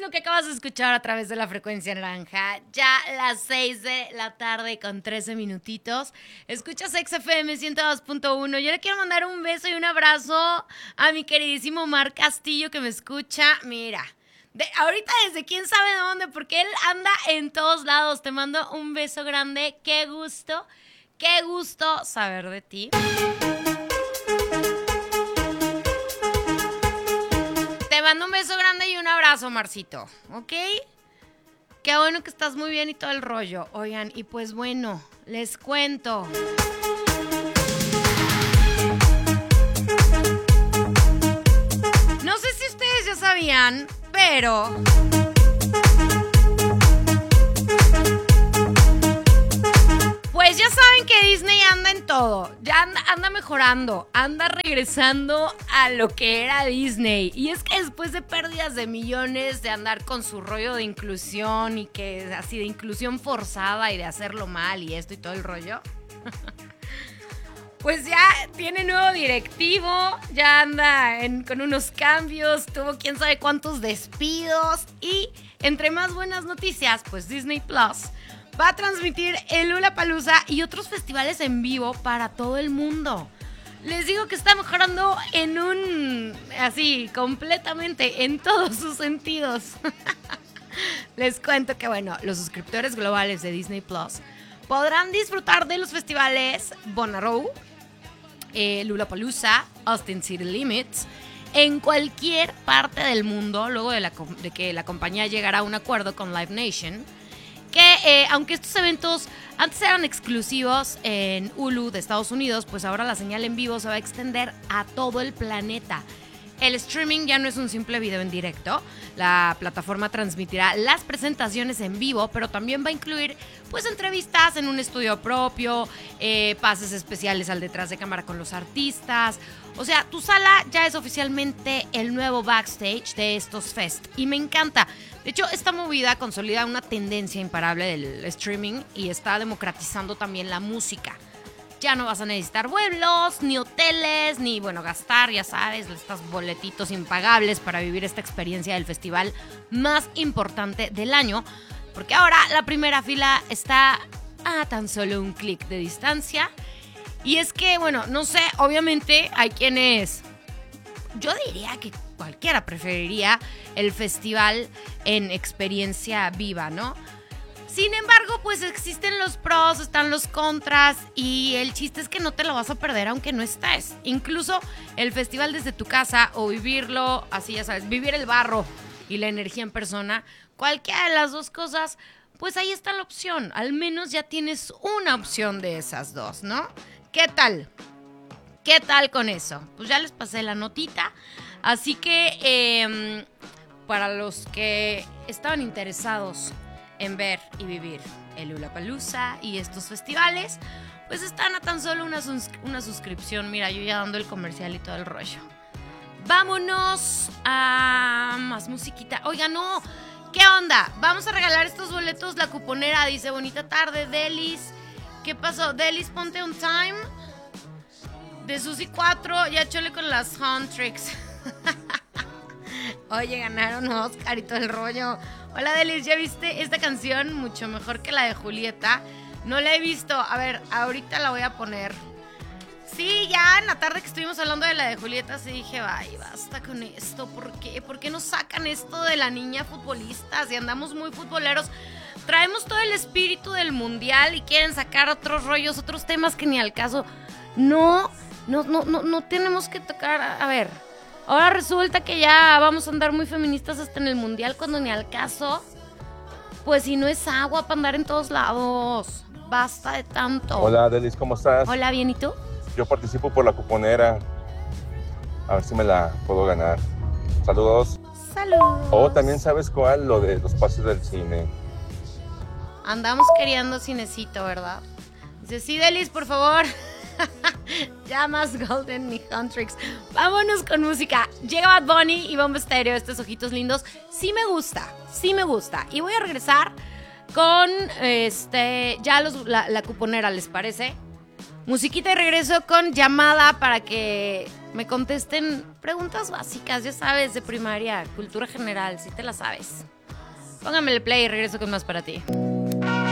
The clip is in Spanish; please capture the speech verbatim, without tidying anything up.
único que acabas de escuchar a través de la frecuencia naranja. Ya las seis de la tarde con trece minutitos. Escuchas X F M ciento dos punto uno. Yo le quiero mandar un beso y un abrazo a mi queridísimo Mar Castillo que me escucha. Mira, de, ahorita desde quién sabe dónde, porque él anda en todos lados. Te mando un beso grande. Qué gusto, qué gusto saber de ti. Te mando un beso grande y un abrazo, Marcito, ¿ok? Qué bueno que estás muy bien y todo el rollo. Oigan, y pues bueno, les cuento. No sé si ustedes ya sabían, pero... Pues ya saben que Disney anda en todo, ya anda, anda mejorando, anda regresando a lo que era Disney. Y es que después de pérdidas de millones, de andar con su rollo de inclusión y que así de inclusión forzada y de hacerlo mal y esto y todo el rollo, pues ya tiene nuevo directivo, ya anda en, con unos cambios, tuvo quién sabe cuántos despidos y entre más buenas noticias, pues Disney Plus va a transmitir el Lollapalooza y otros festivales en vivo para todo el mundo. Les digo que está mejorando en un... así, completamente, en todos sus sentidos. Les cuento que, bueno, los suscriptores globales de Disney Plus podrán disfrutar de los festivales Bonnaroo, eh, Lollapalooza, Austin City Limits, en cualquier parte del mundo, luego de, la, de que la compañía llegara a un acuerdo con Live Nation, que eh, aunque estos eventos antes eran exclusivos en Hulu de Estados Unidos, pues ahora la señal en vivo se va a extender a todo el planeta. El streaming ya no es un simple video en directo. La plataforma transmitirá las presentaciones en vivo, pero también va a incluir pues entrevistas en un estudio propio, eh, pases especiales al detrás de cámara con los artistas. O sea, tu sala ya es oficialmente el nuevo backstage de estos fest. Y me encanta. De hecho, esta movida consolida una tendencia imparable del streaming y está democratizando también la música. Ya no vas a necesitar vuelos, ni hoteles, ni, bueno, gastar, ya sabes, estos boletitos impagables para vivir esta experiencia del festival más importante del año. Porque ahora la primera fila está a tan solo un clic de distancia. Y es que, bueno, no sé, obviamente hay quienes... Yo diría que cualquiera preferiría el festival en experiencia viva, ¿no? Sin embargo, pues existen los pros, están los contras y el chiste es que no te lo vas a perder aunque no estés. Incluso el festival desde tu casa o vivirlo, así ya sabes, vivir el barro y la energía en persona, cualquiera de las dos cosas, pues ahí está la opción. Al menos ya tienes una opción de esas dos, ¿no? ¿Qué tal? ¿Qué tal con eso? Pues ya les pasé la notita. Así que eh, para los que estaban interesados en ver y vivir el Lollapalooza y estos festivales, pues están a tan solo una, sus- una suscripción. Mira, yo ya dando el comercial y todo el rollo. Vámonos a más musiquita. Oiga, no, ¿qué onda? Vamos a regalar estos boletos. La cuponera dice, bonita tarde, Delis. ¿Qué pasó? Delis, ponte un time. De Susi cuatro, ya chole con las Huntrix. Oye, ganaron Oscar y todo el rollo. Hola, Delis, ¿ya viste esta canción? Mucho mejor que la de Julieta. No la he visto. A ver, ahorita la voy a poner. Sí, ya en la tarde que estuvimos hablando de la de Julieta, sí dije, ay, basta con esto. ¿Por qué? ¿Por qué nos sacan esto de la niña futbolista? Si andamos muy futboleros. Traemos todo el espíritu del mundial y quieren sacar otros rollos, otros temas que ni al caso. No, no, no, no, no tenemos que tocar. A ver, ahora resulta que ya vamos a andar muy feministas hasta en el mundial cuando ni al caso. Pues si no es agua para andar en todos lados. Basta de tanto. Hola, Delis, ¿cómo estás? Hola, ¿bien y tú? Yo participo por la cuponera. A ver si me la puedo ganar. Saludos. Saludos. O también sabes cuál, lo de los pases del cine. Andamos queriendo cinecito, ¿verdad? Dice, sí, Delis, por favor. Ya más Golden ni Huntrix. Vámonos con música. Llega Bad Bunny y Bomba Estéreo, estos ojitos lindos. Sí me gusta, sí me gusta. Y voy a regresar con este ya los, la, la cuponera, ¿les parece? Musiquita y regreso con llamada para que me contesten preguntas básicas, ya sabes, de primaria, cultura general, si te la sabes. Póngame el play y regreso con más para ti.